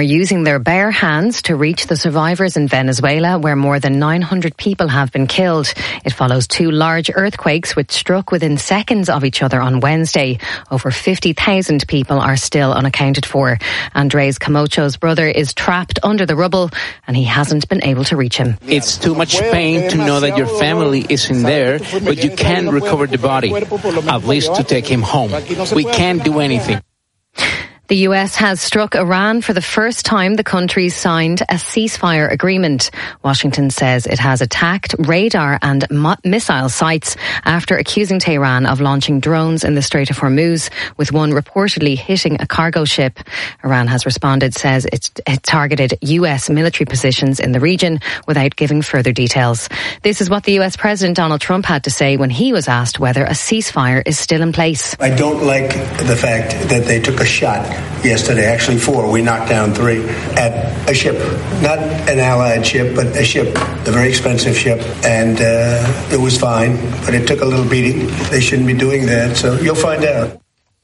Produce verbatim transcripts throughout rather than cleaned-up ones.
are using their bare hands to reach the survivors in Venezuela, where more than nine hundred people have been killed. It follows two large earthquakes which struck within seconds of each other on Wednesday. Over fifty thousand people are still unaccounted for. Andres Camacho's brother is trapped under the rubble and he hasn't been able to reach him. It's too much pain to know that your family isn't there, but you can recover the body, at least to take him home. We can't do anything. The U S has struck Iran for the first time the countries signed a ceasefire agreement. Washington says it has attacked radar and mo- missile sites after accusing Tehran of launching drones in the Strait of Hormuz, with one reportedly hitting a cargo ship. Iran has responded, says it's, it targeted U S military positions in the region without giving further details. This is what the U S President Donald Trump had to say when he was asked whether a ceasefire is still in place. I don't like the fact that they took a shot yesterday, actually four, we knocked down three, at a ship. Not an Allied ship, but a ship, a very expensive ship. And uh, it was fine, but it took a little beating. They shouldn't be doing that, so you'll find out.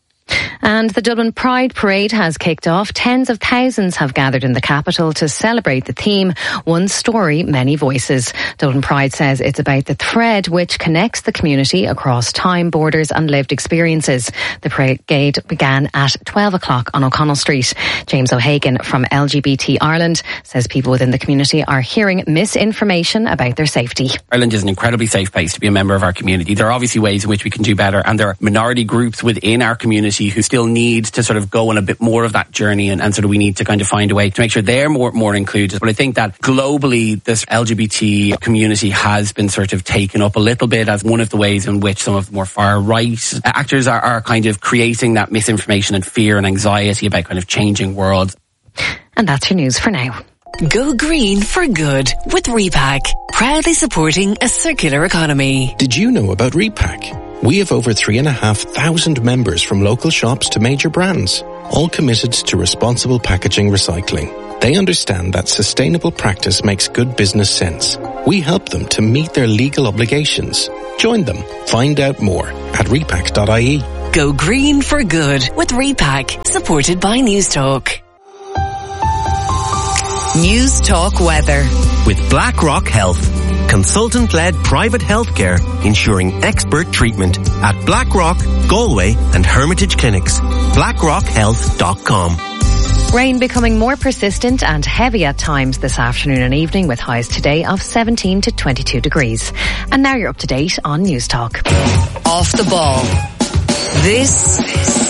And the Dublin Pride Parade has kicked off. Tens of thousands have gathered in the capital to celebrate the theme, One Story, Many Voices. Dublin Pride says it's about the thread which connects the community across time, borders and lived experiences. The parade began at twelve o'clock on O'Connell Street. James O'Hagan from L G B T Ireland says people within the community are hearing misinformation about their safety. Ireland is an incredibly safe place to be a member of our community. There are obviously ways in which we can do better, and there are minority groups within our community who still need to sort of go on a bit more of that journey, and, and sort of we need to kind of find a way to make sure they're more more included. But I think that globally this L G B T community has been sort of taken up a little bit as one of the ways in which some of the more far right actors are, are kind of creating that misinformation and fear and anxiety about kind of changing worlds. And that's your news for now. Go green for good with Repack, proudly supporting a circular economy. Did you know about Repack? We have over three and a half thousand members from local shops to major brands, all committed to responsible packaging recycling. They understand that sustainable practice makes good business sense. We help them to meet their legal obligations. Join them. Find out more at repack dot I E. Go green for good with Repack, supported by News Talk. News Talk weather. With BlackRock Health. Consultant-led private healthcare ensuring expert treatment at BlackRock, Galway and Hermitage Clinics. blackrock health dot com. Rain becoming more persistent and heavy at times this afternoon and evening, with highs today of seventeen to twenty-two degrees. And now you're up to date on News Talk. Off the ball. This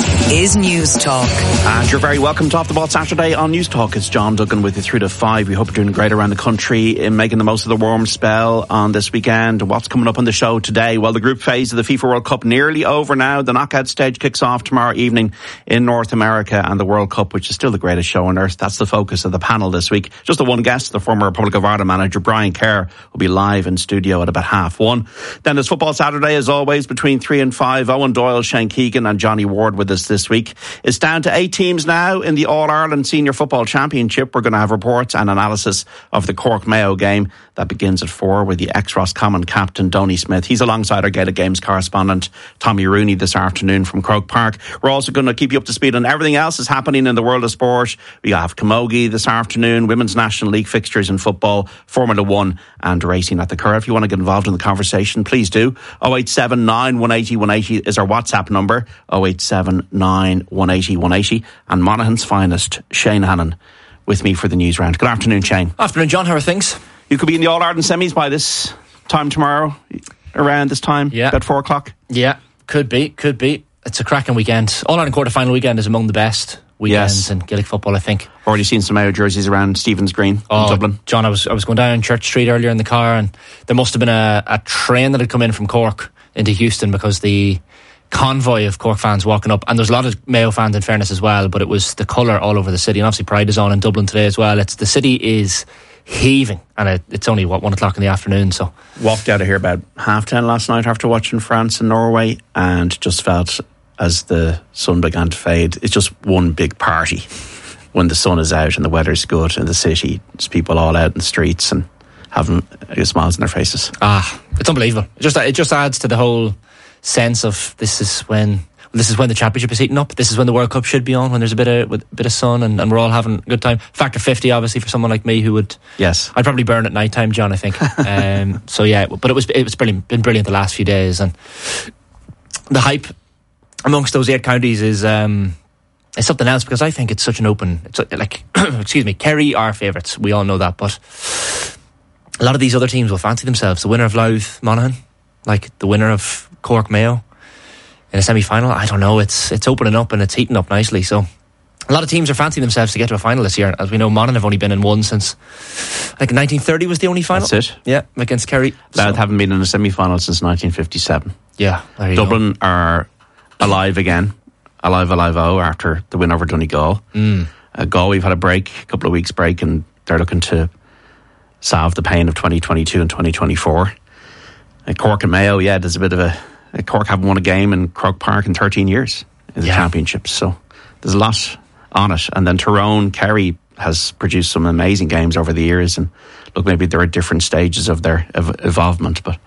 is News Talk. And you're very welcome to Off the Ball Saturday on News Talk. It's John Duggan with you through to five. We hope you're doing great around the country in making the most of the warm spell on this weekend. What's coming up on the show today? Well, the group phase of the FIFA World Cup nearly over now. The knockout stage kicks off tomorrow evening in North America, and the World Cup, which is still the greatest show on earth, that's the focus of the panel this week. Just the one guest, the former Republic of Ireland manager Brian Kerr, will be live in studio at about half one. Then there's Football Saturday as always between three and five. Owen Doyle, Shane Keegan and Johnny Ward with us this week. It's down to eight teams now in the All-Ireland Senior Football Championship. We're going to have reports and analysis of the Cork Mayo game that begins at four with the ex-Roscommon captain Donny Smith. He's alongside our Gaelic Games correspondent Tommy Rooney this afternoon from Croke Park. We're also going to keep you up to speed on everything else that's happening in the world of sport. We have Camogie this afternoon, Women's National League fixtures in football, Formula One and racing at the Curragh. If you want to get involved in the conversation, please do. oh eight seven nine, one eight zero, one eight zero is our WhatsApp number. oh eight seven nine, one eight zero, one eight zero. And Monaghan's finest, Shane Hannon, with me for the news round. Good afternoon, Shane. Afternoon, John. How are things? You could be in the All-Ireland semis by this time tomorrow, around this time, yeah. about four o'clock. Yeah, could be, could be. It's a cracking weekend. All-Ireland quarter-final weekend is among the best weekends yes. in Gaelic football, I think. Already seen some Mayo jerseys around Stephen's Green oh, in Dublin. John, I was I was going down Church Street earlier in the car, and there must have been a, a train that had come in from Cork into Houston, because the convoy of Cork fans walking up, and there's a lot of Mayo fans in fairness as well, but it was the colour all over the city, and obviously Pride is on in Dublin today as well. It's the city is heaving, and it, it's only what one o'clock in the afternoon. So walked out of here about half ten last night after watching France and Norway, and just felt as the sun began to fade, it's just one big party when the sun is out and the weather's good in the city. There's people all out in the streets and having uh, smiles on their faces. Ah, it's unbelievable. It just it just adds to the whole sense of this is when this is when the championship is heating up. This is when the World Cup should be on, when there's a bit of with a bit of sun and, and we're all having a good time. Factor fifty, obviously, for someone like me who would. Yes, I'd probably burn at night time, John. I think. um, so yeah, but it was it was brilliant, been brilliant the last few days, and the hype amongst those eight counties is. Um, It's something else because I think it's such an open. It's like, excuse me, Kerry are favourites. We all know that, but a lot of these other teams will fancy themselves. The winner of Louth Monaghan, like the winner of Cork Mayo in a semi-final. I don't know. It's it's opening up and it's heating up nicely. So a lot of teams are fancying themselves to get to a final this year. As we know, Monaghan have only been in one since I think nineteen thirty was the only final. That's it. Yeah, against Kerry. Louth So, haven't been in a semi-final since nineteen fifty-seven. yeah, there you Dublin go. are alive again. Alive, alive, oh, after the win over Donegal. Mm. Uh, Galway, we've had a break, a couple of weeks break, and they're looking to salve the pain of twenty twenty-two and twenty twenty-four. Uh, Cork and Mayo, yeah, there's a bit of a... Uh, Cork haven't won a game in Croke Park in thirteen years in the Yeah. championships, so there's a lot on it. And then Tyrone, Kerry has produced some amazing games over the years, and look, maybe they're at different stages of their ev- evolvement, but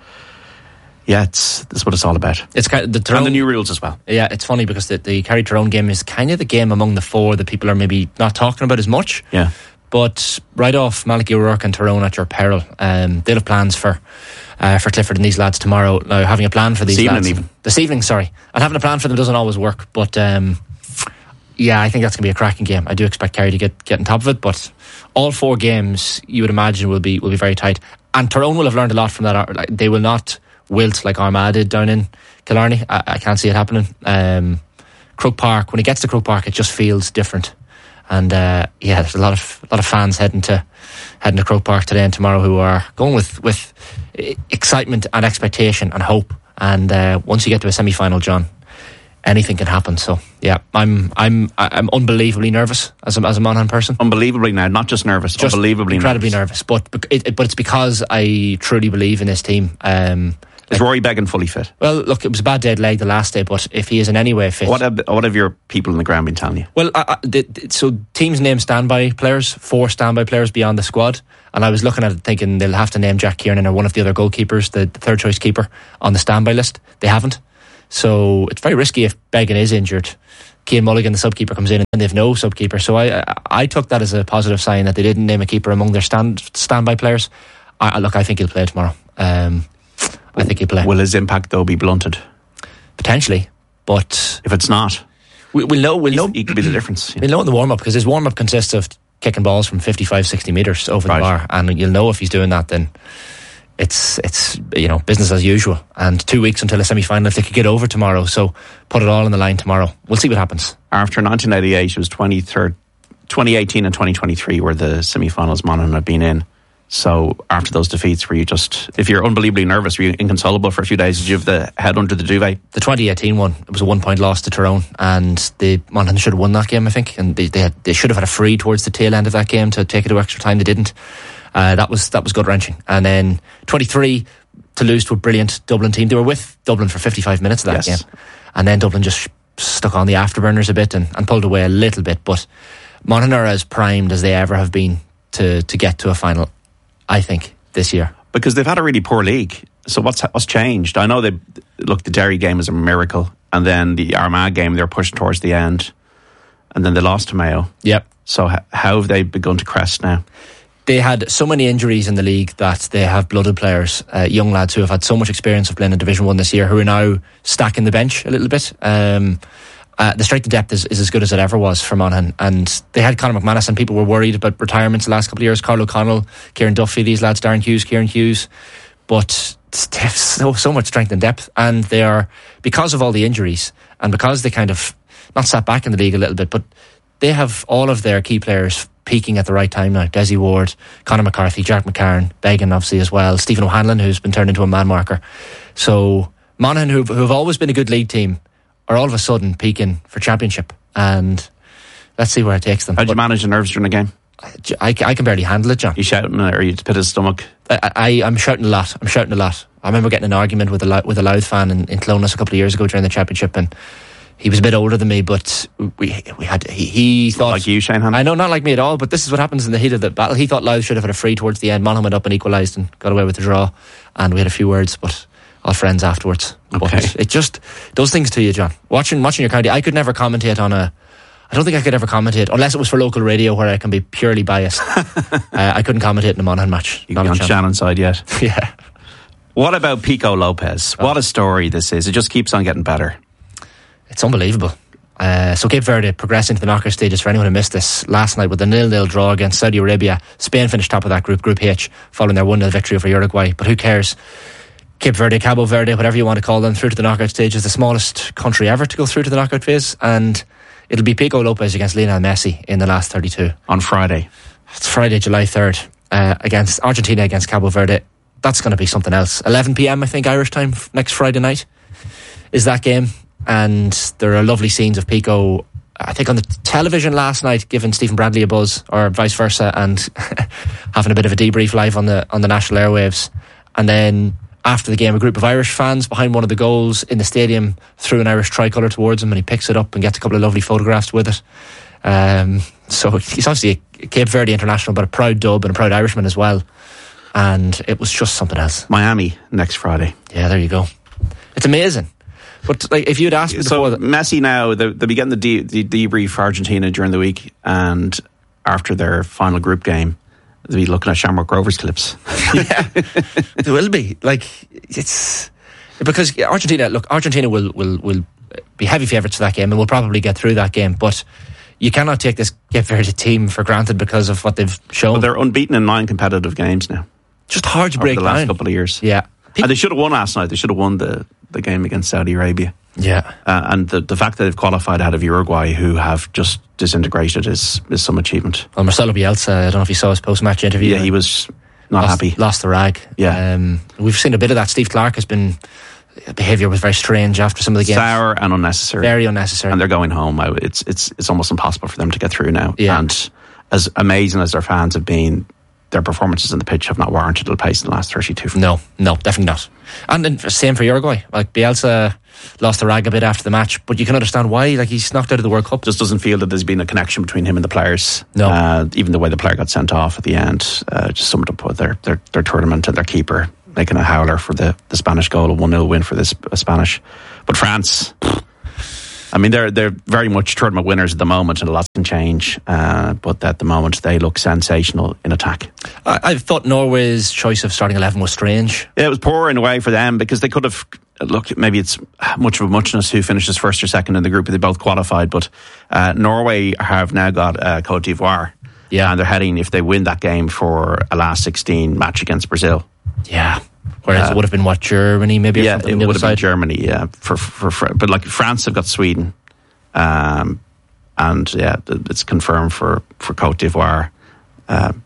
yeah, it's that's what it's all about. It's kind of the Tyrone, And the new rules as well. Yeah, it's funny because the, the Kerry Tyrone game is kind of the game among the four that people are maybe not talking about as much. Yeah. But right off, Malachy O'Rourke and Tyrone at your peril. Um, they'll have plans for uh, for Clifford and these lads tomorrow. Now, having a plan for these This evening lads even. this evening, sorry, and having a plan for them doesn't always work. But um, yeah, I think that's going to be a cracking game. I do expect Kerry to get get on top of it. But all four games, you would imagine, will be will be very tight. And Tyrone will have learned a lot from that. Like, they will not wilt like Armagh did down in Killarney. I, I can't see it happening. Um, Croke Park, when it gets to Croke Park, it just feels different. And uh, yeah, there's a lot of a lot of fans heading to heading to Croke Park today and tomorrow who are going with with excitement and expectation and hope. And uh, once you get to a semi-final, John, anything can happen. So yeah, I'm I'm I'm unbelievably nervous as a as a Monaghan person. Unbelievably now, not just nervous, Just unbelievably incredibly nervous. nervous. But it, it, but it's because I truly believe in this team. Um, Is Rory Beggan fully fit? well, look, it was a bad dead leg the last day, but if he is in any way fit, What have, what have your people in the ground been telling you? well, I, I, the, the, so teams name standby players, four standby players beyond the squad, and I was looking at it thinking they'll have to name Jack Kiernan or one of the other goalkeepers, the, the third choice keeper, on the standby list. They haven't, so it's very risky if Beggan is injured. Cian Mulligan, the sub-keeper, comes in and they've no sub-keeper. So I, I, I took that as a positive sign that they didn't name a keeper among their stand standby players. I, I, look, I think he'll play tomorrow. Um, I think he'll play. Will his impact though be blunted? Potentially, but If it's not, we, we'll know. We'll know. he could be the difference. We'll know in the warm up because his warm up consists of kicking balls from fifty-five, sixty metres over Right. the bar, and you'll know if he's doing that. Then it's it's you know business as usual. And two weeks until a semi final, if they could get over tomorrow, so put it all on the line tomorrow. We'll see what happens. After nineteen eighty-eight, it was twenty-third, twenty eighteen and twenty twenty-three were the semi-finals Monaghan had been in. So after those defeats, were you just, if you're unbelievably nervous, were you inconsolable for a few days? Did you have the head under the duvet? The twenty eighteen one, it was a one point loss to Tyrone, and the Monaghan should have won that game, I think, and they they, had, they should have had a free towards the tail end of that game to take it to extra time. They didn't. Uh, that was that was gut wrenching. And then twenty-three to lose to a brilliant Dublin team. They were with Dublin for fifty-five minutes of that Yes. game, and then Dublin just stuck on the afterburners a bit and, and pulled away a little bit. But Monaghan are as primed as they ever have been to to get to a final, I think, this year. Because they've had a really poor league. So what's what's changed? I know they look, the Derry game is a miracle, and then the Armagh game they were pushed towards the end, and then they lost to Mayo. Yep. So h- how have they begun to crest now? They had so many injuries in the league that they have blooded players, uh, young lads who have had so much experience of playing in Division One this year, who are now stacking the bench a little bit. Um, uh, the strength of depth is, is as good as it ever was for Monaghan, and they had Conor McManus, and people were worried about retirements the last couple of years. Carl O'Connell, Kieran Duffy, these lads, Darren Hughes, Kieran Hughes, but they have so so much strength and depth, and they are, because of all the injuries and because they kind of not sat back in the league a little bit, but they have all of their key players peaking at the right time now. Desi Ward, Conor McCarthy, Jack McCarran, Beggan obviously as well, Stephen O'Hanlon, who's been turned into a man marker. So Monaghan, who have always been a good league team, are all of a sudden peaking for championship, and let's see where it takes them. How did you But manage the nerves during the game? I, I can barely handle it, John. You shouting or you pit his stomach? I, I, I'm shouting a lot. I'm shouting a lot. I remember getting an argument with a Lou- with a Louth fan in, in Clonus a couple of years ago during the championship, and he was a bit older than me, but we we had he, he thought Like you, Shane Hannon? I know, not like me at all, but this is what happens in the heat of the battle. He thought Louth should have had a free towards the end. Monaghan went up and equalised and got away with the draw, and we had a few words, but all friends afterwards. Okay. But it just does things to you, John. Watching watching your county, I could never commentate on a. I don't think I could ever commentate unless it was for local radio, where I can be purely biased. uh, I couldn't commentate in a Monaghan match. You'd be on Shannon's side yet. Yeah. What about Pico Lopez? Oh. What a story this is. It just keeps on getting better. It's unbelievable. Uh, so Cape Verde progressing to the knockout stages, for anyone who missed this last night, with a nil-nil draw against Saudi Arabia. Spain finished top of that group, Group H, following their one nil victory over Uruguay. But who cares? Cape Verde, Cabo Verde, whatever you want to call them, through to the knockout stage, is the smallest country ever to go through to the knockout phase. And it'll be Pico Lopez against Lionel Messi in the last thirty-two. On Friday. It's Friday, July third, uh, against Argentina against Cabo Verde. That's going to be something else. eleven p.m, I think, Irish time, next Friday night is that game. And there are lovely scenes of Pico, I think, on the television last night, giving Stephen Bradley a buzz, or vice versa, and having a bit of a debrief live on the on the national airwaves. And then after the game, a group of Irish fans behind one of the goals in the stadium threw an Irish tricolour towards him, and he picks it up and gets a couple of lovely photographs with it. Um, so he's obviously a Cape Verde international, but a proud dub and a proud Irishman as well. And it was just something else. Miami next Friday. Yeah, there you go. It's amazing. But like, if you'd asked me so before that, Messi now, they'll be getting the, de- the debrief for Argentina during the week, and after their final group game, they'll be looking at Shamrock Rovers clips. Yeah, there will be. Like, it's because Argentina. Look, Argentina will will will be heavy favourites for that game, and will probably get through that game. But you cannot take this Cape Verde team for granted because of what they've shown. Well, they're unbeaten in nine competitive games now. Just hard to break over the last down. couple of years. Yeah, and they should have won last night. They should have won the, the game against Saudi Arabia. Yeah, uh, and the the fact that they've qualified out of Uruguay, who have just disintegrated, is is some achievement. Well, Marcelo Bielsa, I don't know if you saw his post match interview. Yeah, he was not lost, happy. Lost the rag. Yeah, um, we've seen a bit of that. Steve Clark has been. Behaviour was very strange after some of the games. Sour and unnecessary. Very unnecessary. And they're going home. It's it's it's almost impossible for them to get through now. Yeah. And as amazing as their fans have been, their performances on the pitch have not warranted the pace in the last thirty-two. No, no, definitely not. And then same for Uruguay. Like, Bielsa lost the rag a bit after the match, but you can understand why. Like, he's knocked out of the World Cup. Just doesn't feel that there's been a connection between him and the players. No. Uh, even the way the player got sent off at the end, uh, just summed up with their, their, their tournament and their keeper making a howler for the, the Spanish goal, a one nil win for this uh, Spanish. But France, I mean, they're they're very much tournament winners at the moment, and a lot can change. Uh, but at the moment, they look sensational in attack. I, I thought Norway's choice of starting eleven was strange. Yeah, it was poor in a way for them, because they could have. Look, maybe it's much of a muchness who finishes first or second in the group. They both qualified, but uh, Norway have now got uh, Cote d'Ivoire. Yeah, and they're heading, if they win that game, for a last sixteen match against Brazil. Yeah. Whereas uh, it would have been what, Germany maybe? Or yeah, it would have side? been Germany. Yeah, for, for, for but like France have got Sweden, um, and yeah, it's confirmed for for Cote d'Ivoire. Um,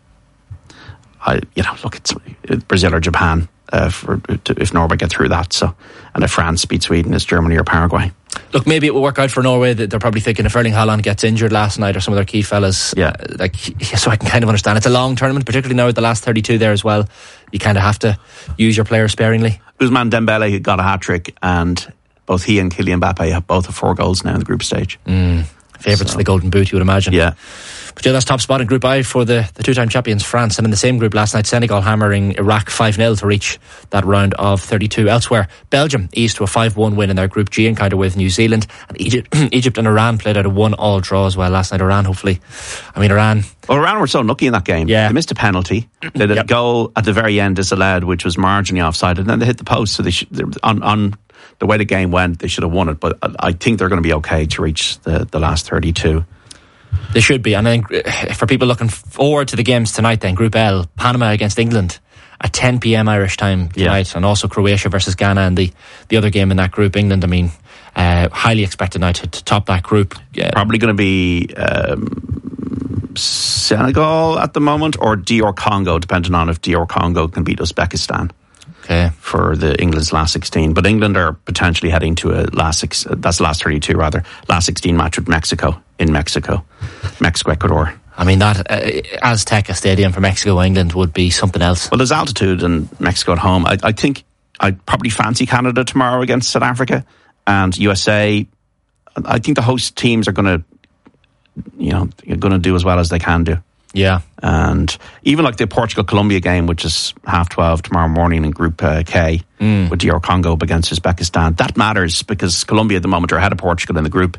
I you know look, it's Brazil or Japan uh, for to, if Norway get through that. So, and if France beat Sweden, it's Germany or Paraguay. Look, maybe it will work out for Norway. They're probably thinking if Erling Haaland gets injured last night, or some of their key fellas, yeah, uh, like, so I can kind of understand. It's a long tournament, particularly now with the last thirty-two there as well. You kind of have to use your players sparingly. Ousmane Dembele got a hat-trick, and both he and Kylian Mbappe have both have four goals now in the group stage. Mm, favourites so. for the Golden Boot, you would imagine. Yeah. But yeah, that's top spot in Group I for the, the two-time champions France. I'm in the same group last night. Senegal hammering Iraq five nil to reach that round of thirty-two. Elsewhere, Belgium eased to a five one win in their Group G encounter with New Zealand. And Egypt Egypt and Iran played out a one-all draw as well last night. Iran, hopefully. I mean, Iran... Well, Iran were so lucky in that game. Yeah. They missed a penalty. They had a yep. goal at the very end disallowed, which was marginally offside, and then they hit the post. So they sh- on, on the way the game went, they should have won it. But I think they're going to be okay to reach the, the last thirty-two. They should be. And I think for people looking forward to the games tonight then, Group L, Panama against England at ten p.m. Irish time tonight, yeah. and also Croatia versus Ghana, and the, the other game in that group, England, I mean, uh, highly expected now to, to top that group. Yeah. Probably going to be um, Senegal at the moment, or D R Congo, depending on if D R Congo can beat Uzbekistan. Okay. For the England's last sixteen, but England are potentially heading to a last six. That's last thirty-two rather. Last sixteen match with Mexico in Mexico, Mexico Ecuador. I mean, that uh, Azteca Stadium for Mexico England would be something else. Well, there's altitude in Mexico at home. I, I think I'd probably fancy Canada tomorrow against South Africa, and U S A. I think the host teams are going to, you know, going to do as well as they can do. Yeah. And even like the Portugal-Colombia game, which is half twelve tomorrow morning in Group uh, K, mm. with D R Congo up against Uzbekistan, that matters because Colombia at the moment are ahead of Portugal in the group.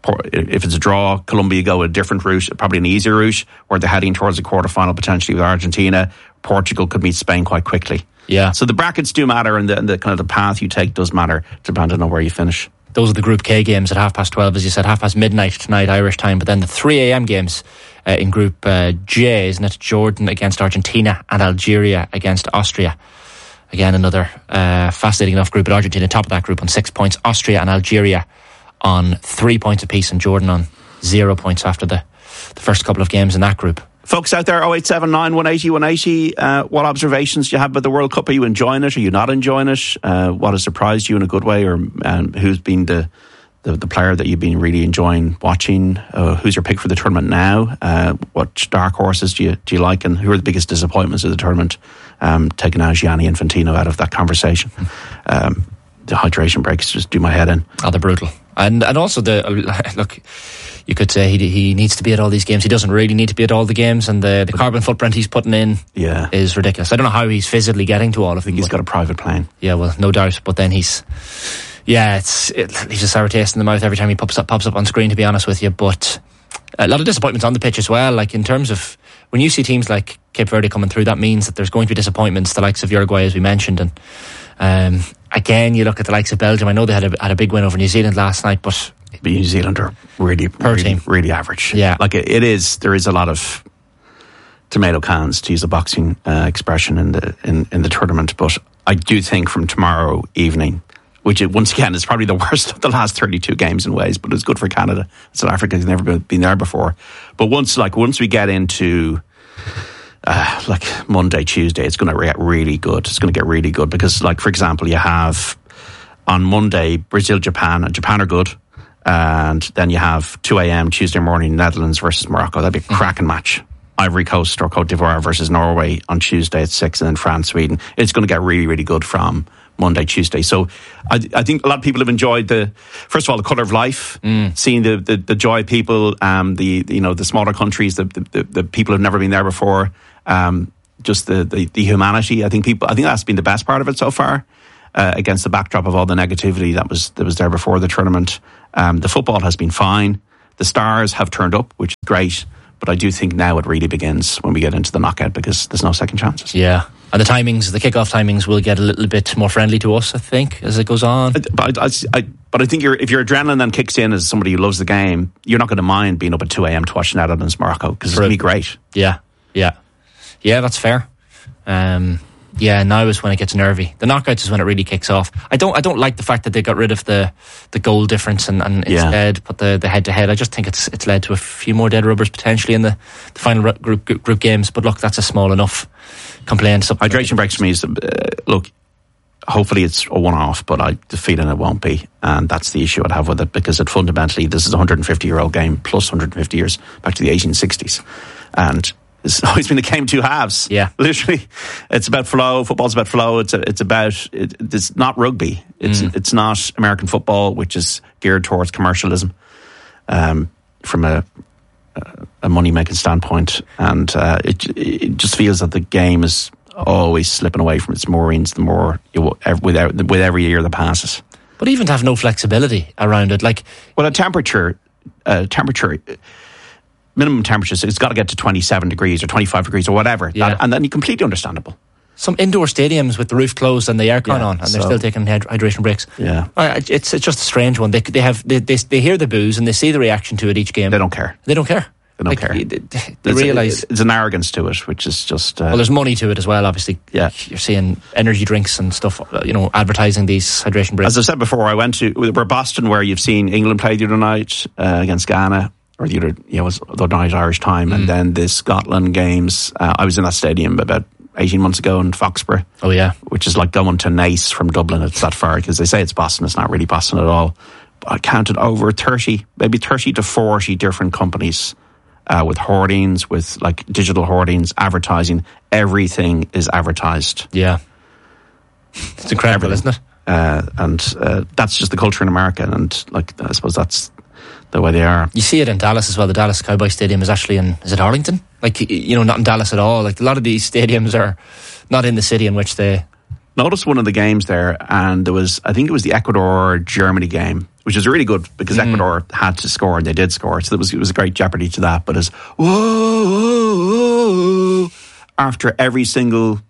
If it's a draw, Colombia go a different route, probably an easier route, or they're heading towards the quarterfinal potentially with Argentina. Portugal could meet Spain quite quickly. Yeah. So the brackets do matter, and the, and the kind of the path you take does matter, depending on where you finish. Those are the Group K games at half past twelve, as you said, half past midnight tonight, Irish time. But then the three a.m. games uh, in Group uh, J, isn't it? Jordan against Argentina and Algeria against Austria. Again, another uh, fascinating enough group. At Argentina, top of that group on six points. Austria and Algeria on three points apiece, and Jordan on zero points after the, the first couple of games in that group. Folks out there, oh eight seven nine, one eight oh, one eight oh, uh, what observations do you have about the World Cup? Are you enjoying it? Are you not enjoying it? Uh, what has surprised you in a good way? Or um, who's been the, the the player that you've been really enjoying watching? Uh, who's your pick for the tournament now? Uh, what dark horses do you do you like? And who are the biggest disappointments of the tournament? Um, taking out Gianni Infantino out of that conversation. Um, the hydration breaks just do my head in. Oh, they're brutal. And and also the uh, look, you could say he he needs to be at all these games. He doesn't really need to be at all the games, and the, the carbon footprint he's putting in yeah. is ridiculous. I don't know how he's physically getting to all of them. I think he's got a private plane. Yeah, well, no doubt. But then he's yeah, it's it, he's a sour taste in the mouth every time he pops up pops up on screen. To be honest with you, but a lot of disappointments on the pitch as well. Like in terms of when you see teams like Cape Verde coming through, that means that there's going to be disappointments. The likes of Uruguay, as we mentioned, and. Um, again, you look at the likes of Belgium. I know they had a, had a big win over New Zealand last night, but New Zealand are really, really, team. really average. Yeah, like it, it is. There is a lot of tomato cans, to use a boxing uh, expression, in the in, in the tournament. But I do think from tomorrow evening, which it, once again is probably the worst of the last thirty-two games in ways, but it's good for Canada. South Africa has never been, been there before. But once, like once we get into Uh, like Monday, Tuesday, it's going to get really good. It's going to get really good because, like, for example, you have on Monday Brazil, Japan, and Japan are good, and then you have two a.m. Tuesday morning Netherlands versus Morocco. That'd be a cracking match. Ivory Coast or Cote d'Ivoire versus Norway on Tuesday at six, and then France, Sweden. It's going to get really, really good from Monday, Tuesday. So I, I think a lot of people have enjoyed the, first of all, the colour of life, mm. seeing the, the, the joy of people, um, the, you know, the smaller countries, the, the, the people who've never been there before. Um, just the, the, the humanity. I think people. I think that's been the best part of it so far. Uh, against the backdrop of all the negativity that was that was there before the tournament, um, the football has been fine. The stars have turned up, which is great. But I do think now it really begins when we get into the knockout because there's no second chances. Yeah, and the timings, the kickoff timings, will get a little bit more friendly to us, I think, as it goes on. But I, I, I, but I think you're, if your adrenaline then kicks in as somebody who loves the game, you're not going to mind being up at two a.m. to watch Netherlands Morocco because it's going to be great. Yeah, yeah. Yeah, that's fair. Um, yeah, now is when it gets nervy. The knockouts is when it really kicks off. I don't, I don't like the fact that they got rid of the, the goal difference and, and instead yeah. put the, the head to head. I just think it's it's led to a few more dead rubbers potentially in the, the final group, group group games. But look, that's a small enough complaint. Hydration breaks for me is uh, look. Hopefully it's a one-off, but I the feeling it won't be, and that's the issue I'd have with it because it fundamentally this is a one hundred fifty year old game plus one hundred fifty years back to the eighteen sixties, and. It's always been a game of two halves. Yeah, literally, it's about flow. Football's about flow. It's a, it's about it, it's not rugby. It's mm. it's not American football, which is geared towards commercialism, um, from a a money making standpoint, and uh, it it just feels that the game is always slipping away from its moorings. The more you, with with every year that passes, but even to have no flexibility around it, like well, a temperature, uh, temperature. Minimum temperatures, it's got to get to twenty-seven degrees or twenty-five degrees or whatever. Yeah. That, and then you're completely understandable. Some indoor stadiums with the roof closed and the aircon yeah, on, and so, they're still taking hydration breaks. Yeah, it's it's just a strange one. They they have they, they they hear the boos and they see the reaction to it each game. They don't care. They don't care. They don't like, care. They, they, they realise it's an arrogance to it, which is just. Uh, well, there's money to it as well. Obviously, yeah. You're seeing energy drinks and stuff. You know, advertising these hydration breaks. As I said before, I went to we're Boston, where you've seen England play the other night uh, against Ghana. Or the other, you know, it was the night Irish time, mm. and then the Scotland games. Uh, I was in that stadium about eighteen months ago in Foxborough. Oh yeah, which is like going to Nice from Dublin. It's that far because they say it's Boston. It's not really Boston at all. But I counted over thirty, maybe thirty to forty different companies uh, with hoardings, with like digital hoardings, advertising. Everything is advertised. Yeah, it's incredible, Everything. isn't it? Uh, and uh, that's just the culture in America, and like I suppose that's. the way they are. You see it in Dallas as well. The Dallas Cowboy Stadium is actually in, is it Arlington? Like, you know, not in Dallas at all. Like, a lot of these stadiums are not in the city in which they... Noticed one of the games there, and there was, I think it was the Ecuador-Germany game, which was really good because mm. Ecuador had to score, and they did score. So it was, it was a great jeopardy to that. But as whoa, whoa, whoa, after every single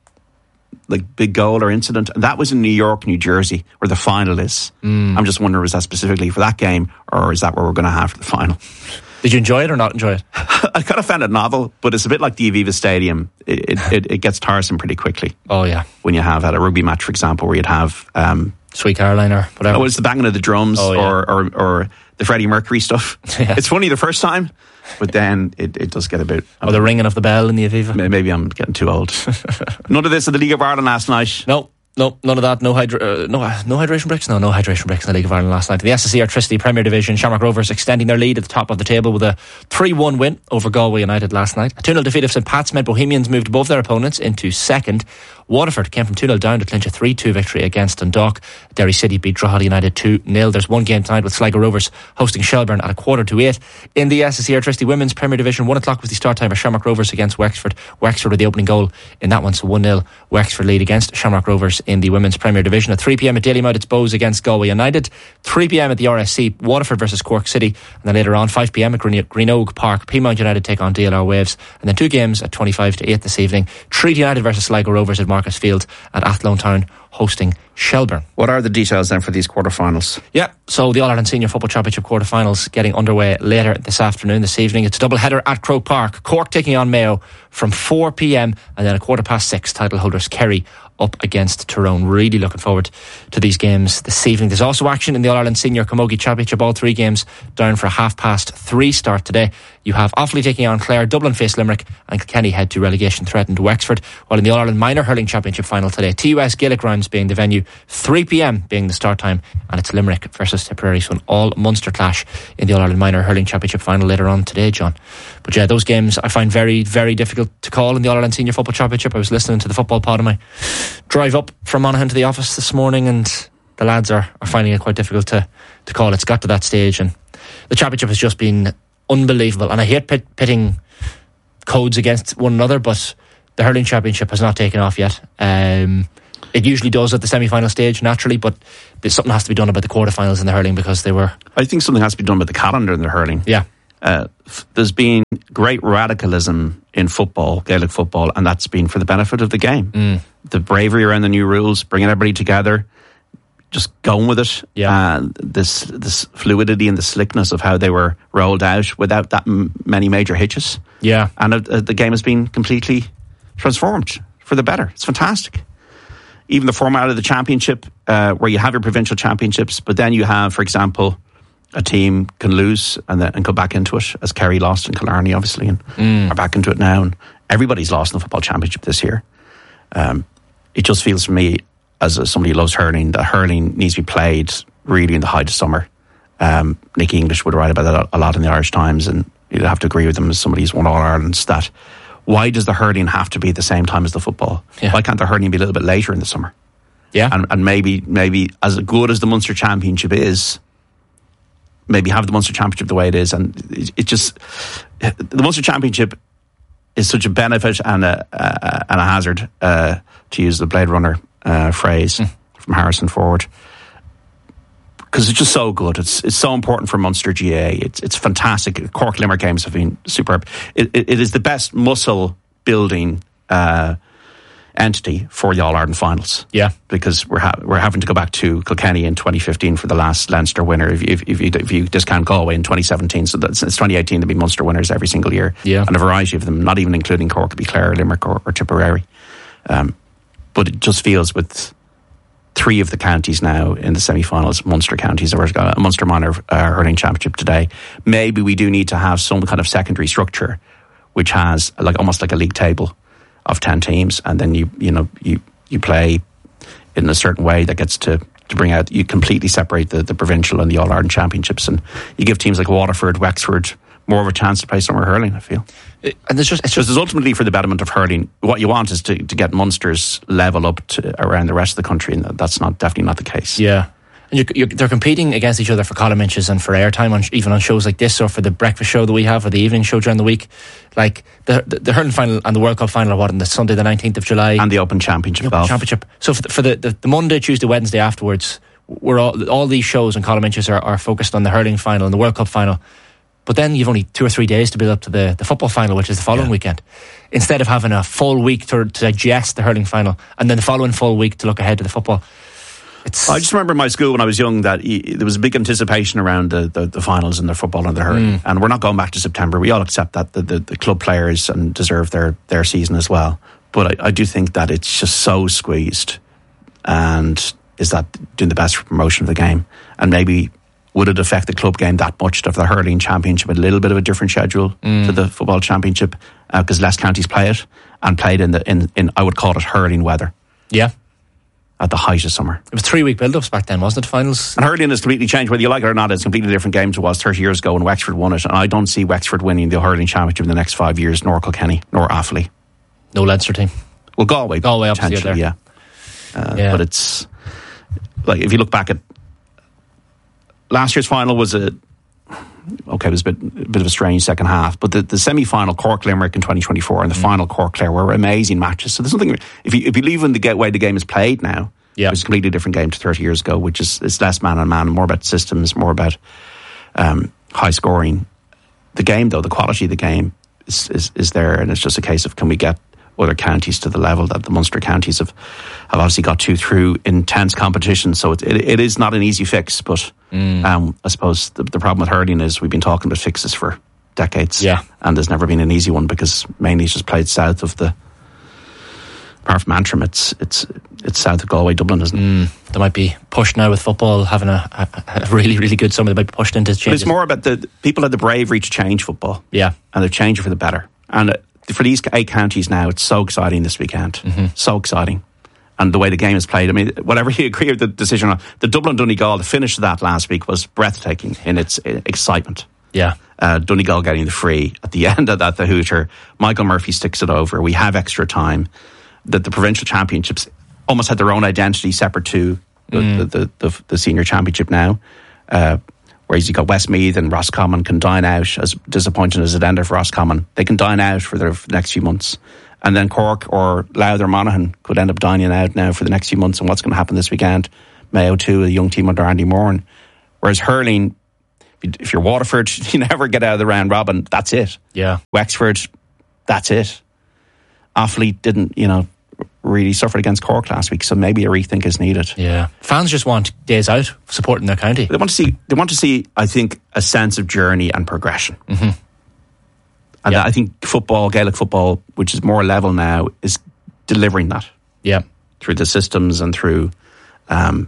like big goal or incident, and that was in New York, New Jersey, where the final is. Mm. I'm just wondering, was that specifically for that game, or is that what we're going to have for the final? Did you enjoy it or not enjoy it? I kind of found it novel, but it's a bit like the Aviva Stadium. It, it, it gets tiresome pretty quickly. Oh, yeah. When you have at a rugby match, for example, where you'd have... Um, Sweet Caroline or whatever. Oh, it's the banging of the drums oh, yeah. or, or, or the Freddie Mercury stuff. Yeah. It's funny the first time, but then it, it does get a bit... Or the ringing of the bell in the Aviva. Maybe I'm getting too old. None of this in the League of Ireland last night. No. No, none of that. No, hydra- uh, no, no hydration breaks. No, no hydration breaks in the League of Ireland last night. The S S E Electricity Premier Division, Shamrock Rovers extending their lead at the top of the table with a three one win over Galway United last night. A two nil defeat of St Pat's meant Bohemians moved above their opponents into second. Waterford came from two nil down to clinch a three two victory against Dundalk. Derry City beat Drogheda United two nil. There's one game tonight with Sligo Rovers hosting Shelbourne at a quarter to eight. In the S S E Electricity Women's Premier Division, one o'clock was the start time for Shamrock Rovers against Wexford. Wexford with the opening goal in that one, so one nil Wexford lead against Shamrock Rovers in the Women's Premier Division. At three p.m. at Dalymount, it's Bows against Galway United. three p.m. at the R S C, Waterford versus Cork City. And then later on, five p.m. at Green- Greenogue Park, Peamount United take on D L R Waves. And then two games at twenty-five to eight this evening. Treaty United versus Sligo Rovers at Marcus Field, and Athlone Town hosting Shelbourne. What are the details then for these quarterfinals? Yeah, so the All-Ireland Senior Football Championship quarterfinals getting underway later this afternoon, this evening. It's a double header at Croke Park. Cork taking on Mayo from four p.m. and then a quarter past six, title holders Kerry up against Tyrone. Really looking forward to these games this evening. There's also action in the All-Ireland Senior Camogie Championship. All three games down for a half past three start today. You have Offaly taking on Clare, Dublin face Limerick, and Kilkenny head to relegation threatened Wexford. While in the All-Ireland Minor Hurling Championship final today, T U S Gaelic Grounds being the venue, three p.m. being the start time, and it's Limerick versus Tipperary, so an all Munster clash in the All-Ireland Minor Hurling Championship final later on today, John. But yeah, those games I find very, very difficult to call in the All-Ireland Senior Football Championship. I was listening to the football pod on my drive up from Monaghan to the office this morning, and the lads are, are finding it quite difficult to, to call. It's got to that stage, and the championship has just been unbelievable. And I hate pit, pitting codes against one another, but the hurling championship has not taken off yet. Um, it usually does at the semi-final stage, naturally, but something has to be done about the quarterfinals in the hurling because they were... I think something has to be done about the calendar in the hurling. Yeah. Uh, f- there's been great radicalism in football, Gaelic football, and that's been for the benefit of the game. Mm. The bravery around the new rules, bringing everybody together, just going with it. Yeah. Uh, this this fluidity and the slickness of how they were rolled out without that m- many major hitches. Yeah. And uh, the game has been completely transformed for the better. It's fantastic. Even the format of the championship, uh, where you have your provincial championships, but then you have, for example, a team can lose and then and go back into it, as Kerry lost in Killarney, obviously, and mm. are back into it now. And everybody's lost in the football championship this year. Um, it just feels for me, as a, somebody who loves hurling, that hurling needs to be played really in the height of summer. Um, Nicky English would write about that a lot in the Irish Times, and you'd have to agree with him as somebody who's won All Ireland's, that why does the hurling have to be at the same time as the football? Yeah. Why can't the hurling be a little bit later in the summer? Yeah. And, and maybe maybe as good as the Munster Championship is, maybe have the Munster Championship the way it is. And it, it just, the Munster Championship is such a benefit and a, a, and a hazard, uh, to use the Blade Runner uh, phrase mm. from Harrison Ford, because it's just so good. It's it's so important for Munster G A. It's it's fantastic. Cork Limerick games have been superb. It, it, it is the best muscle building uh, entity for the All Ireland finals. Yeah, because we're ha- we're having to go back to Kilkenny in twenty fifteen for the last Leinster winner. If, if, if, you, if you discount Galway in twenty seventeen, so that's, it's twenty eighteen. There'll be Munster winners every single year. Yeah, and a variety of them, not even including Cork. It'll be Clare, Limerick, or, or Tipperary. Um, but it just feels with three of the counties now in the semi-finals, Munster counties, or a Munster Minor uh, hurling championship today, maybe we do need to have some kind of secondary structure which has like almost like a league table of ten teams, and then you you know you you play in a certain way that gets to to bring out, you completely separate the, the provincial and the All Ireland championships, and you give teams like Waterford, Wexford more of a chance to play summer hurling, I feel. It, and it's just, it's just just ultimately for the betterment of hurling. What you want is to, to get Munster's level up to around the rest of the country, and that's not definitely not the case. Yeah, And you're, you're, they're competing against each other for column inches and for airtime, on, even on shows like this, or for the breakfast show that we have, or the evening show during the week. Like the the, the hurling final and the World Cup final are what, on the Sunday the nineteenth of July, and the Open Championship. The Open Championship. So for the, for the, the, the Monday, Tuesday, Wednesday afterwards, we're all all these shows and column inches are, are focused on the hurling final and the World Cup final. But then you've only two or three days to build up to the, the football final, which is the following yeah. weekend. Instead of having a full week to, to digest the hurling final and then the following full week to look ahead to the football. It's I just remember in my school when I was young that he, there was a big anticipation around the, the, the finals and the football and the hurling. Mm. And we're not going back to September. We all accept that the, the, the club players and deserve their, their season as well. But I, I do think that it's just so squeezed. And is that doing the best for promotion of the game? And maybe would it affect the club game that much of the hurling championship, a little bit of a different schedule mm. to the football championship, because uh, less counties play it and played in the in, in I would call it hurling weather. Yeah. At the height of summer. It was three week build ups back then, wasn't it? Finals. And hurling has completely changed, whether you like it or not. It's a completely different game to it was thirty years ago when Wexford won it. And I don't see Wexford winning the hurling championship in the next five years, nor Kilkenny, nor Offaly. No Leinster team. Well, Galway. Galway, obviously, there. Yeah. Uh, yeah. But it's like, if you look back at last year's final was a okay, it was a bit, a bit of a strange second half, but the, the semi-final Cork Limerick in twenty twenty-four and the mm. final Cork Clare were amazing matches. So there's something, if you if you leave in the get way the game is played now, yeah. it's a completely different game to thirty years ago, which is it's less man on man, more about systems, more about um, high scoring. The game, though, the quality of the game is, is is there, and it's just a case of can we get other counties to the level that the Munster counties have, have obviously got to through intense competition. So it, it, it is not an easy fix, but mm. um, I suppose the, the problem with hurling is we've been talking about fixes for decades, yeah. and there's never been an easy one because mainly it's just played south of the, apart from Antrim, it's it's it's south of Galway, Dublin, isn't it? Mm. They might be pushed now with football having a, a, a really, really good summer. They might be pushed into changes. But it's more about the people had the bravery to change football, yeah, and they've changed it for the better. And for these eight counties now, it's so exciting this weekend. Mm-hmm. So exciting. And the way the game is played, I mean, whatever you agree with the decision on, the Dublin-Donegal, the finish of that last week was breathtaking in its excitement. Yeah. Uh, Donegal getting the free at the end of that, the hooter. Michael Murphy sticks it over. We have extra time. That the provincial championships almost had their own identity separate to the, mm. the, the, the, the senior championship now. Uh, Whereas you've got Westmeath and Roscommon can dine out, as disappointing as it ended for Roscommon. They can dine out for the next few months. And then Cork or Louth or Monaghan could end up dining out now for the next few months. And what's going to happen this weekend? Mayo too, a young team under Andy Moran. Whereas hurling, if you're Waterford, you never get out of the round robin. That's it. Yeah. Wexford, that's it. Offaly didn't, you know, really suffered against Cork last week, so maybe a rethink is needed. Yeah, fans just want days out supporting their county. They want to see. They want to see. I think a sense of journey and progression. Mm-hmm. And yeah. I think football, Gaelic football, which is more level now, is delivering that. Yeah, through the systems and through um,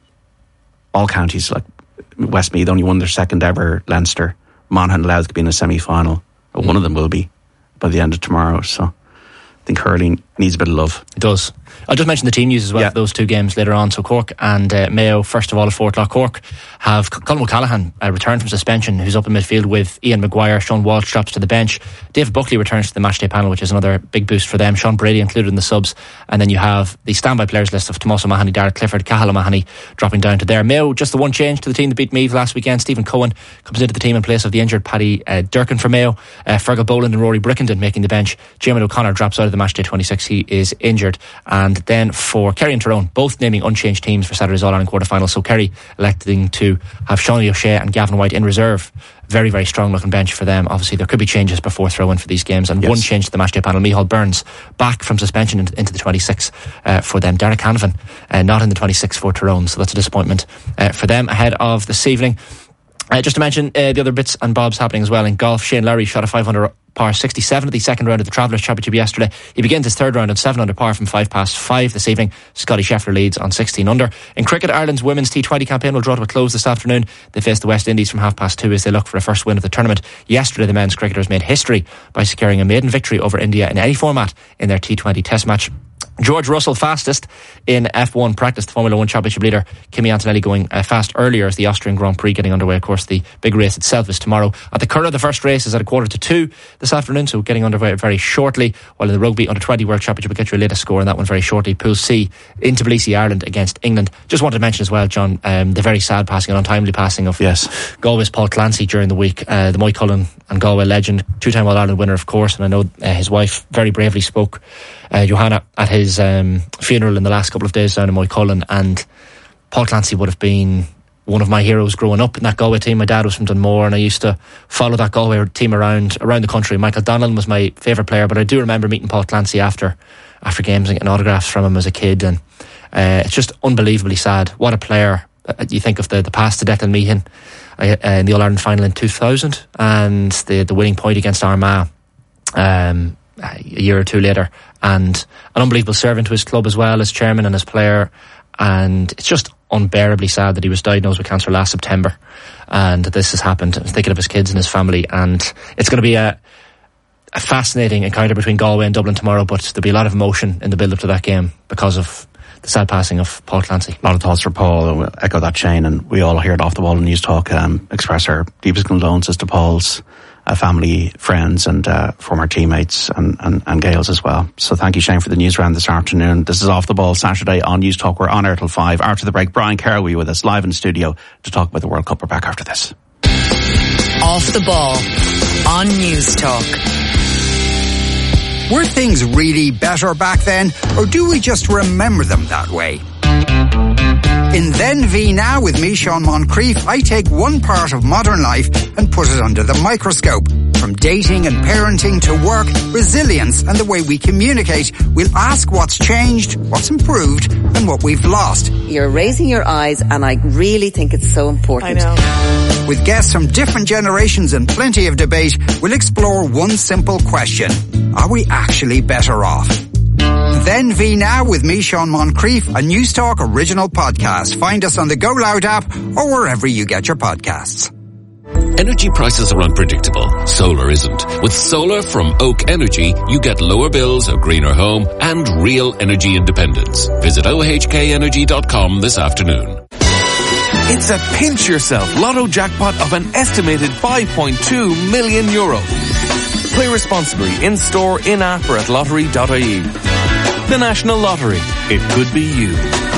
all counties. Like Westmeath only won their second ever Leinster. Monaghan and Louth could be in a semi-final. But mm. one of them will be by the end of tomorrow. So I think hurling needs a bit of love. It does. I'll just mention the team news as well, yeah. those two games later on. So Cork and uh, Mayo, first of all, at four o'clock. Cork have Colin O'Callaghan uh, returned from suspension, who's up in midfield with Ian Maguire. Sean Walsh drops to the bench. David Buckley returns to the matchday panel, which is another big boost for them. Sean Brady included in the subs. And then you have the standby players list of Tomas O'Mahony, Darragh Clifford, Cathal O'Mahony dropping down to there. Mayo, just the one change to the team that beat Meath last weekend. Stephen Cohen comes into the team in place of the injured Paddy uh, Durkin for Mayo. Uh, Fergal Boland and Rory Brickenden making the bench. Jim O'Connor drops out of the matchday twenty-six. He is injured. And then for Kerry and Tyrone, both naming unchanged teams for Saturday's All-Ireland quarter-final. So Kerry electing to have Shawnee O'Shea and Gavin White in reserve. Very, very strong looking bench for them. Obviously, there could be changes before throw-in for these games. And yes. one change to the matchday panel. Micheál Burns back from suspension into the twenty-six uh, for them. Derek Canavan uh, not in the twenty-six for Tyrone. So that's a disappointment uh, for them ahead of this evening. Uh, just to mention uh, the other bits and bobs happening as well in golf. Shane Lowry shot a five under par sixty-seven at the second round of the Travellers Championship yesterday. He begins his third round on seven under par from five past five this evening. Scotty Scheffler leads on sixteen under. In cricket, Ireland's women's T twenty campaign will draw to a close this afternoon. They face the West Indies from half past two as they look for a first win of the tournament. Yesterday, the men's cricketers made history by securing a maiden victory over India in any format in their T twenty test match. George Russell fastest in F one practice. The Formula One Championship leader Kimi Antonelli going uh, fast earlier as the Austrian Grand Prix getting underway. Of course, the big race itself is tomorrow. At the Curragh, the first race is at a quarter to two this afternoon, so getting underway very shortly. While in the Rugby Under twenty World Championship, we'll get your latest score on that one very shortly. Pool C in Tbilisi, Ireland against England. Just wanted to mention as well, John, um, the very sad passing, an untimely passing of yes. Galway's Paul Clancy during the week. Uh, the Moycullen and Galway legend, two-time All-Ireland winner, of course, and I know uh, his wife very bravely spoke, uh, Johanna, at his um, funeral in the last couple of days down in Moycullen, and Paul Clancy would have been one of my heroes growing up in that Galway team. My dad was from Dunmore and I used to follow that Galway team around around the country. Michael Donnellan was my favourite player, but I do remember meeting Paul Clancy after after games and getting autographs from him as a kid, and uh, it's just unbelievably sad. What a player. Uh, you think of the, the pass to Declan Meehan uh, in the All-Ireland final in two thousand and the, the winning point against Armagh um, a year or two later, and an unbelievable servant to his club as well as chairman and as player. And it's just unbearably sad that he was diagnosed with cancer last September and that this has happened. I'm thinking of his kids and his family, and it's going to be a, a fascinating encounter between Galway and Dublin tomorrow, but there'll be a lot of emotion in the build-up to that game because of the sad passing of Paul Clancy. A lot of thoughts for Paul. We'll echo that, Shane, and we all here at Off the Ball and News Talk um, express our deepest condolences to Paul's uh, family, friends and uh, former teammates and, and, and Gaels as well. So thank you, Shane, for the news round this afternoon. This is Off the Ball Saturday on News Talk. We're on air till five. After the break, Brian Carroll will be with us live in the studio to talk about the World Cup. We're back after this. Off the Ball on News Talk. Were things really better back then, or do we just remember them that way? In Then V Now with me, Sean Moncrief, I take one part of modern life and put it under the microscope. From dating and parenting to work, resilience and the way we communicate, we'll ask what's changed, what's improved and what we've lost. You're raising your eyes and I really think it's so important. I know. With guests from different generations and plenty of debate, we'll explore one simple question. Are we actually better off? Then V Now with me, Sean Moncrief, a News Talk original podcast. Find us on the Go Loud app or wherever you get your podcasts. Energy prices are unpredictable. Solar isn't. With solar from Oak Energy, you get lower bills, a greener home, and real energy independence. Visit O H K energy dot com this afternoon. It's a pinch yourself lotto jackpot of an estimated five point two million euro. Play responsibly in store, in app or at lottery dot I E. The National Lottery. It could be you.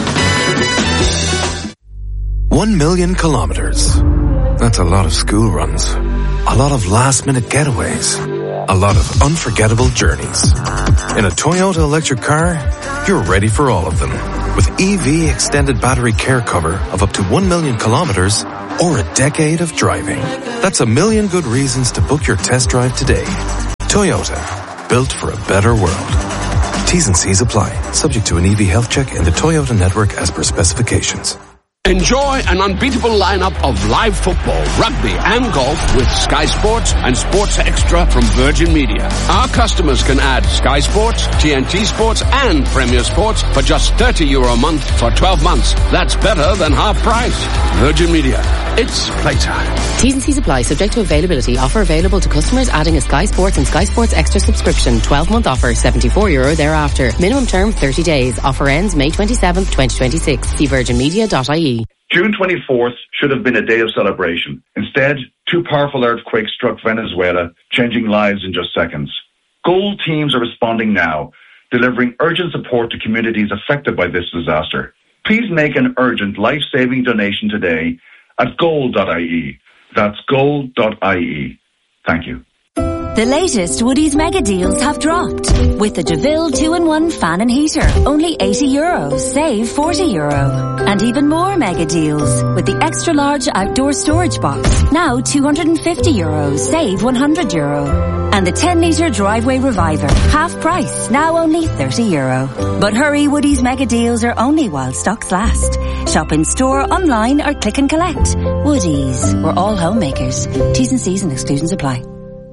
One million kilometers. That's a lot of school runs. A lot of last minute getaways. A lot of unforgettable journeys. In a Toyota electric car, you're ready for all of them. With E V extended battery care cover of up to one million kilometers or a decade of driving. That's a million good reasons to book your test drive today. Toyota, built for a better world. T's and C's apply. Subject to an E V health check in the Toyota network as per specifications. Enjoy an unbeatable lineup of live football, rugby and golf with Sky Sports and Sports Extra from Virgin Media. Our customers can add Sky Sports, T N T Sports and Premier Sports for just thirty euro a month for twelve months. That's better than half price. Virgin Media. It's playtime. T's and C's apply, subject to availability. Offer available to customers adding a Sky Sports and Sky Sports Extra subscription. twelve month offer, seventy-four euro thereafter. Minimum term thirty days. Offer ends May twenty-seventh, twenty twenty-six. See virgin media dot I E. June twenty-fourth should have been a day of celebration. Instead, two powerful earthquakes struck Venezuela, changing lives in just seconds. Gold teams are responding now, delivering urgent support to communities affected by this disaster. Please make an urgent life-saving donation today at gold dot I E. That's gold dot I E. Thank you. The latest Woodies mega deals have dropped. With the DeVille two in one fan and heater, only eighty euro, save forty euro. And even more mega deals with the extra large outdoor storage box, now two hundred fifty euro, save one hundred euro. And the ten litre driveway reviver, half price, now only thirty euro. But hurry, Woodies mega deals are only while stocks last. Shop in store, online or click and collect. Woodies, we're all homemakers. T's and C's and exclusions apply.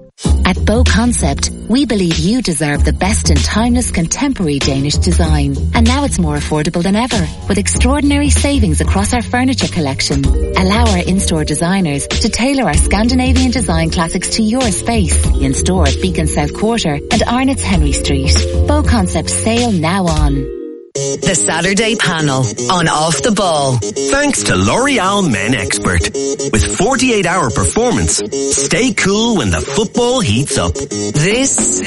At Bow Concept, we believe you deserve the best in timeless contemporary Danish design. And now it's more affordable than ever, with extraordinary savings across our furniture collection. Allow our in-store designers to tailor our Scandinavian design classics to your space. In store at Beacon South Quarter and Arnott's Henry Street. Bow Concept sale now on. The Saturday panel on Off the Ball. Thanks to L'Oreal Men Expert. With forty-eight hour performance, stay cool when the football heats up. This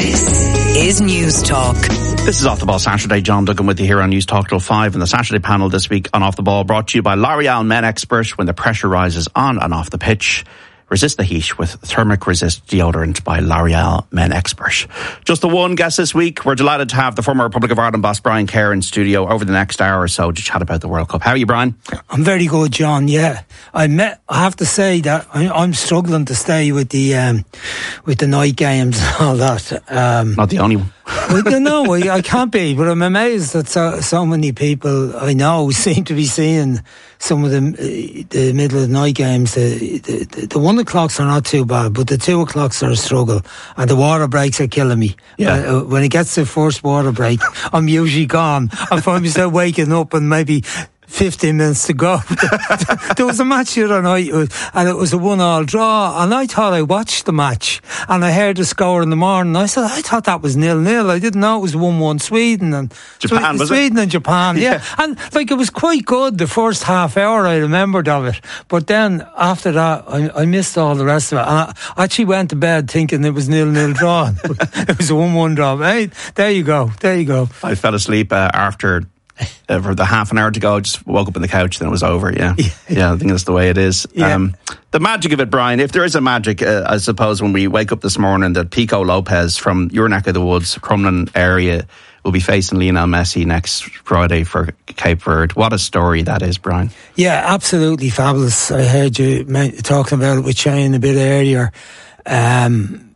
is News Talk. This is Off the Ball Saturday. John Duggan with you here on News Talk till five. And the Saturday panel this week on Off the Ball brought to you by L'Oreal Men Expert. When the pressure rises on and off the pitch, resist the heat with Thermic Resist deodorant by L'Oreal Men Expert. Just the one guest this week. We're delighted to have the former Republic of Ireland boss Brian Kerr in studio over the next hour or so to chat about the World Cup. How are you, Brian? I'm very good, John. Yeah, I met. I have to say that I, I'm struggling to stay with the um, with the night games and all that. Um, Not the only one. Well, no, I, I can't be, but I'm amazed that so, so many people I know seem to be seeing some of the the middle of the night games. The, the, the one o'clocks are not too bad, but the two o'clocks are a struggle, and the water breaks are killing me. Yeah. Uh, when it gets to the first water break, I'm usually gone. I find myself waking up and maybe fifteen minutes to go. There was a match the other night and it was a one-all draw, and I thought I watched the match and I heard the score in the morning. I said, I thought that was nil-nil. I didn't know it was one-one Sweden and Japan, was Sweden it? and Japan, yeah. yeah. And like it was quite good the first half hour, I remembered of it. But then after that, I, I missed all the rest of it. And I actually went to bed thinking it was nil-nil draw. It was a one-one draw. Hey, there you go, there you go. I fell asleep uh, after... Uh, for the half an hour to go, just woke up on the couch, then it was over. Yeah, yeah, yeah I think that's the way it is. Yeah. Um, the magic of it, Brian. If there is a magic, uh, I suppose when we wake up this morning, that Pico Lopez from your neck of the woods, Crumlin area, will be facing Lionel Messi next Friday for Cape Verde. What a story that is, Brian. Yeah, absolutely fabulous. I heard you talking about it with Shane a bit earlier. Um,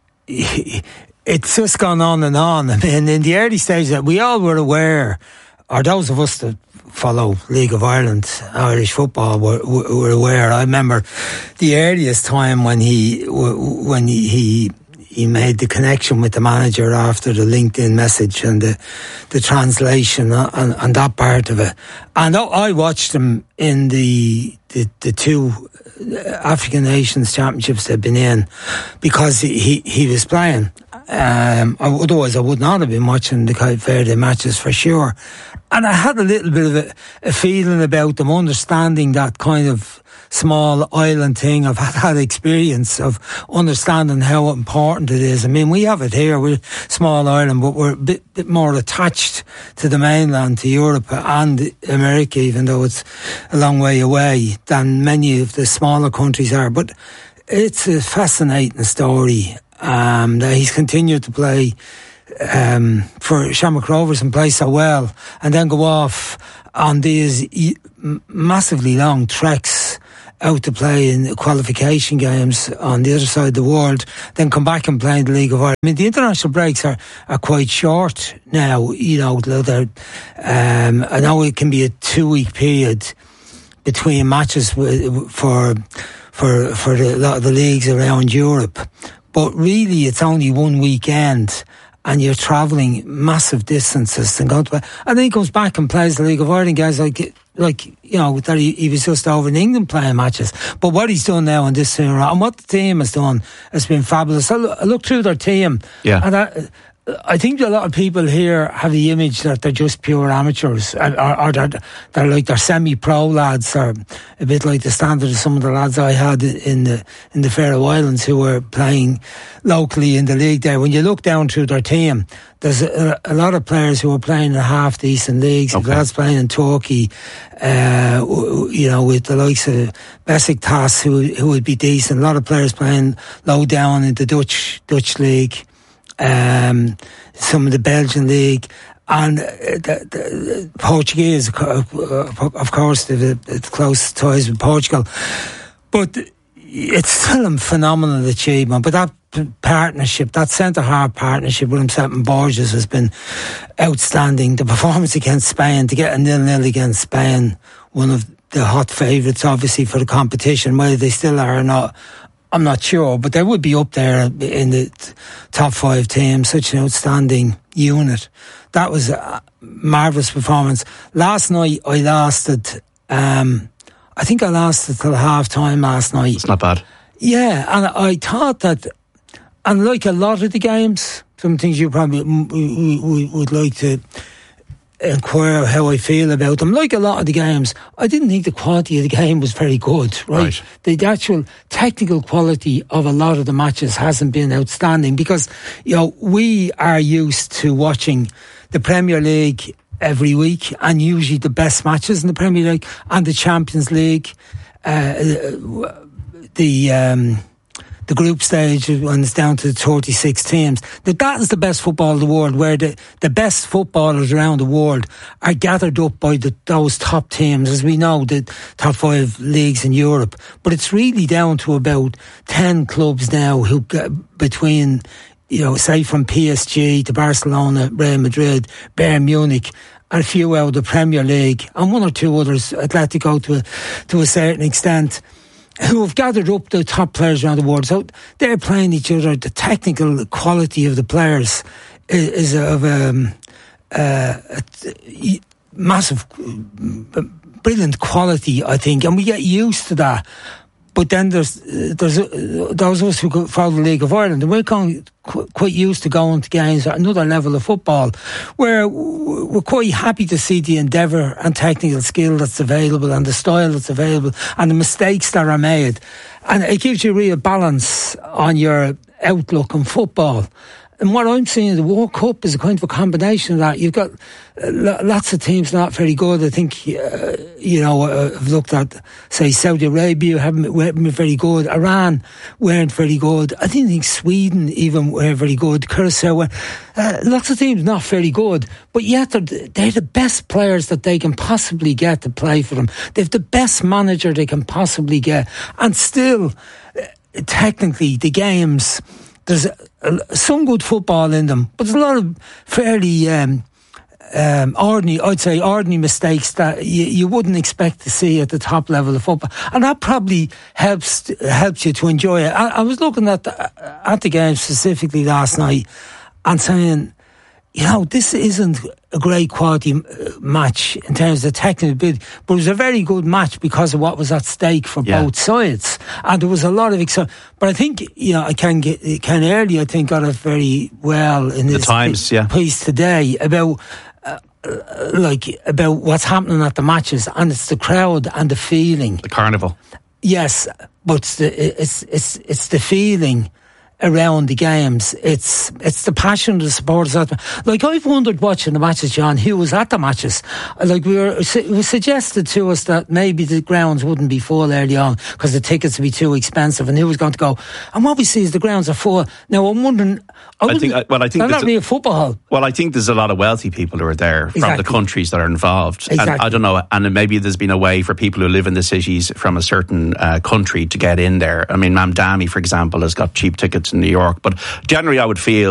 it's just gone on and on. I mean, in the early stages, that we all were aware, or those of us that follow League of Ireland, Irish football, were, were aware. I remember the earliest time when he when he, he he made the connection with the manager after the LinkedIn message and the the translation and, and that part of it. And I watched him in the the, the two African Nations Championships they've been in, because he, he was playing. Um, otherwise I would not have been watching the Cape Verde matches for sure. And I had a little bit of a, a feeling about them, understanding that kind of small island thing. I've had, had experience of understanding how important it is. I mean, we have it here, we're small island, but we're a bit, bit more attached to the mainland, to Europe and America, even though it's a long way away, than many of the smaller countries are. But it's a fascinating story um, that he's continued to play Um, for Shamrock Rovers and play so well, and then go off on these e- massively long treks out to play in qualification games on the other side of the world, then come back and play in the League of Ireland. I mean, the international breaks are, are quite short now, you know. Um, I know it can be a two-week period between matches for for for a lot of the leagues around Europe, but really it's only one weekend. And you're travelling massive distances and going to play. And then he comes back and plays the League of Ireland guys like, like you know, that he, he was just over in England playing matches. But what he's done now in this team, and what the team has done, has been fabulous. I look, I look through their team, yeah. and I, I think a lot of people here have the image that they're just pure amateurs, or, or they're, they're like they're semi-pro lads, or a bit like the standard of some of the lads I had in the in the Faroe Islands who were playing locally in the league there. When you look down through their team, there's a, a lot of players who are playing in half decent leagues. Okay. Lads playing in Turkey, uh, you know, with the likes of Besiktas, who who would be decent. A lot of players playing low down in the Dutch Dutch league. Um, some of the Belgian league, and the, the Portuguese, of course, the, the close ties with Portugal. But it's still a phenomenal achievement. But that partnership, that centre-half partnership with himself and Borges has been outstanding. The performance against Spain, to get a nil-nil against Spain, one of the hot favourites, obviously, for the competition, whether they still are or not, I'm not sure, but they would be up there in the top five teams. Such an outstanding unit. That was a marvellous performance. Last night I lasted, um, I think I lasted till half time last night. It's not bad. Yeah, and I thought that, and like a lot of the games, some things you probably we, we, would like to inquire how I feel about them. Like a lot of the games, I didn't think the quality of the game was very good, right? right. The, the actual technical quality of a lot of the matches hasn't been outstanding because, you know, we are used to watching the Premier League every week and usually the best matches in the Premier League and the Champions League, uh, the... Um, the group stage when it's down to thirty-six teams, that that is the best football in the world, where the, the best footballers around the world are gathered up by the, those top teams, as we know, the top five leagues in Europe. But it's really down to about ten clubs now who get between, you know, say from P S G to Barcelona, Real Madrid, Bayern Munich, and a few out of the Premier League, and one or two others, Atletico to a, to a certain extent, who have gathered up the top players around the world. So they're playing each other. The technical quality of the players is, is of um, uh, a massive, brilliant quality, I think, and we get used to that. But then there's there's uh, those of us who follow the League of Ireland, and we're going, qu- quite used to going to games at another level of football, where we're quite happy to see the endeavour and technical skill that's available, and the style that's available, and the mistakes that are made, and it gives you real balance on your outlook on football. And what I'm seeing in the World Cup is a kind of a combination of that. You've got lots of teams not very good. I think, uh, you know, I've looked at, say, Saudi Arabia haven't been very good. Iran weren't very good. I didn't think Sweden even were very good. Curacao were, uh, lots of teams not very good. But yet they're, they're the best players that they can possibly get to play for them. They've the best manager they can possibly get. And still, uh, technically, the games... There's uh, some good football in them, but there's a lot of fairly um, um, ordinary, I'd say, ordinary mistakes that you, you wouldn't expect to see at the top level of football, and that probably helps helps you to enjoy it. I, I was looking at the, at the game specifically last night and saying, you know, this isn't a great quality match in terms of technical ability, but it was a very good match because of what was at stake for yeah. both sides, and there was a lot of excitement. But I think, you know, I can get Ken Early, I think, got it very well in the his Times, p- yeah. piece today about uh, like about what's happening at the matches, and it's the crowd and the feeling, the carnival. Yes, but it's the, it's it's it's the feeling around the games. It's it's the passion of the supporters. Like, I've wondered watching the matches, John, who was at the matches. Like, we were, it was suggested to us that maybe the grounds wouldn't be full early on because the tickets would be too expensive, and who was going to go. And what we see is the grounds are full. Now, I'm wondering, I, I think, well, I think they're not really a football hall. Well, I think there's a lot of wealthy people who are there from exactly. the countries that are involved. Exactly. And I don't know, and maybe there's been a way for people who live in the cities from a certain uh, country to get in there. I mean, Mamdani, for example, has got cheap tickets in New York, but generally I would feel